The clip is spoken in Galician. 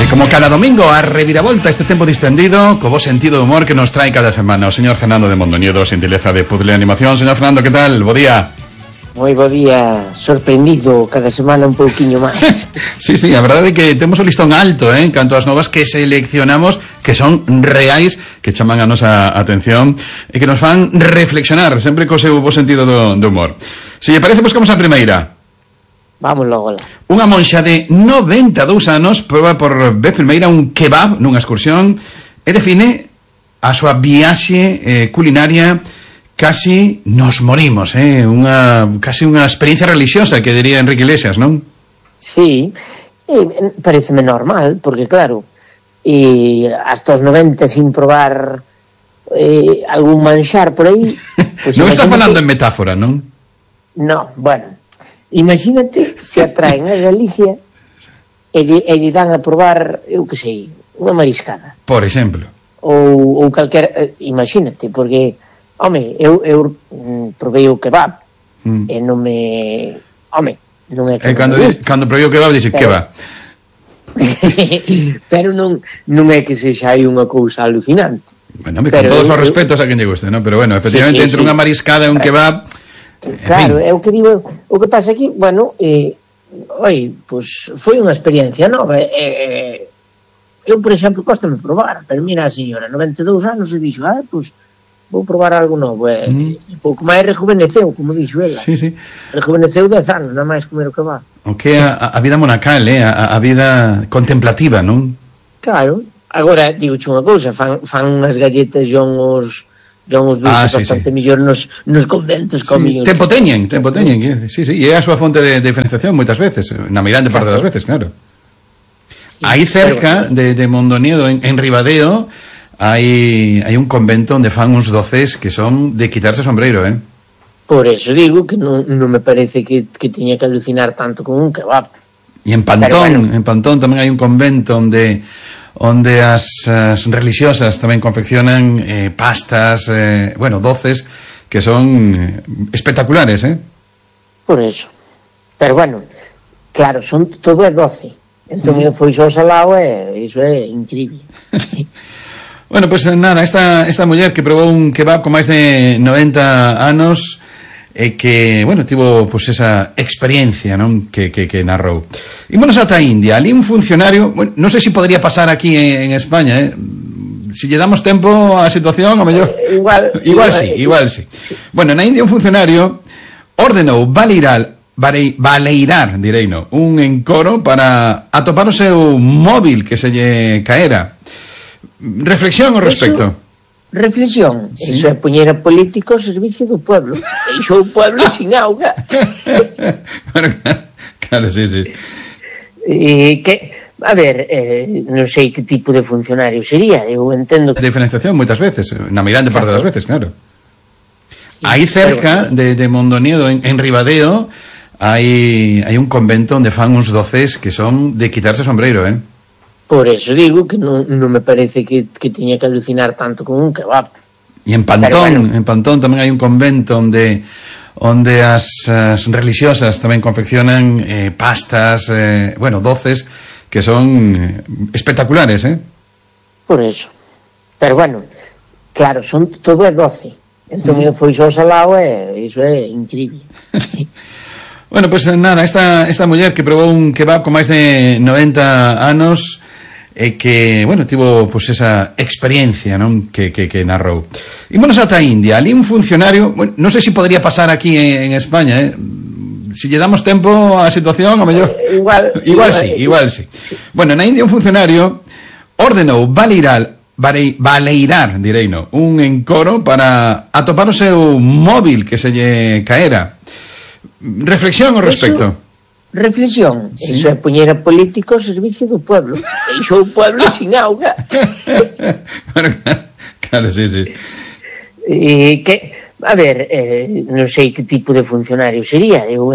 Como cada domingo, a reviravolta este tempo distendido, co bo sentido de humor que nos trae cada semana o señor Fernando de Mondoñedo, xentileza de Puzzle Animación. Señor Fernando, que tal? Bo día. Moi bo día, sorprendido cada semana un pouquiño máis. Sí, a verdade é que temos o listón alto, en canto ás novas que seleccionamos, que son reais, que chaman a nosa atención e que nos fan reflexionar, sempre co seu bo sentido do humor. Se lle parece, buscamos a primeira. Vamos logo lá. Unha monxa de 92 anos proba por vez primeira un kebab nunha excursión e define a súa viaxe culinaria. Casi nos morimos, casi unha experiencia religiosa, que diría Enrique Iglesias, non? Sí, pareceme normal, porque claro, hasta os 90 sin probar algún manxar por aí... Pues non estás falando en metáfora, non? No, bueno, imagínate se atraen a Galicia e lle dan a probar, eu que sei, unha mariscada. Por exemplo. Ou calquera, imagínate, porque... Home, eu provei o kebab e non me... Home, non é que... Cando provei o kebab, dixe kebab. Pero non é que sexa aí unha cousa alucinante. Bueno, con todos os respetos a quen lle guste, ¿no? Pero bueno, efectivamente, entre unha mariscada e un kebab... Claro, é o que digo... O que pasa aquí, bueno, pois foi unha experiencia nova. Eu, por exemplo, cóstame probar, pero mira a señora, 92 anos, e dixo, pois... vou probar algo novo, pouco máis rejuveneceu, como dixo ela. Sí. Rejuveneceu 10 anos, nada máis comer o que va. O que é a vida monacal, a vida contemplativa, non? Claro. Agora, digo unha cousa, fan unhas galletas e uns bichos bastante millor nos conventos comidos. Tempo teñen, sí, e é a súa fonte de diferenciación moitas veces, na mirante parte das veces, claro. Aí cerca de Mondoñedo, en Ribadeo, hai un convento onde fan uns doces que son de quitarse o sombreiro, Por eso digo que non me parece que tiña que alucinar tanto con un kebab. E en Pantón tamén hai un convento onde as religiosas tamén confeccionan pastas, doces que son espectaculares, Por eso. Pero bueno, claro, todo é doce. Entón foi só salado e iso é increíble. Bueno, pues nada, esta muller que probou un kebab con máis de 90 anos e que, bueno, tivo pues esa experiencia, non? Que narrou. Ímonos ata India, ali un funcionario, bueno, non sei se podría pasar aquí en España, Si lle damos tempo á situación, ao mellor igual sí. Bueno, na India un funcionario ordenou baleirar, direino, un encoro para atopar o seu móvil que se lle caera. Reflexión ao respecto. Reflexión. Sí. Eso é poñer a político ao servicio do pueblo. Deixou o pueblo sin auga. Bueno, claro, sí. A ver, non sei que tipo de funcionario sería. Eu entendo que... Diferenciación moitas veces, na mirante parte das veces, claro. Aí cerca de Mondoñedo, en Ribadeo, hai un convento onde fan uns doces que son de quitarse o sombreiro, Por eso digo que non me parece que tiña que alucinar tanto con un kebab. E en Pantón tamén hai un convento onde as religiosas tamén confeccionan pastas, doces que son espectaculares, Por eso. Pero bueno, claro, todo é doce. Entón foi só salado e iso é increíble. Bueno, pues nada, esta muller que probou un kebab con máis de 90 anos e que, bueno, tivo pues esa experiencia, non? Que narrou. Ímonos ata India, ali un funcionario, bueno, non sei se podría pasar aquí en España, Si lle damos tempo á situación, ao mellor igual sí. Bueno, na India un funcionario ordenou baleirar, direino, un encoro para atopar o seu móvil que se lle caera. Reflexión ao respecto. Reflexión. Eso é poñer a político ao servicio do pueblo. Deixou o pueblo sin auga. Bueno, claro, sí. A ver, non sei que tipo de funcionario sería. Eu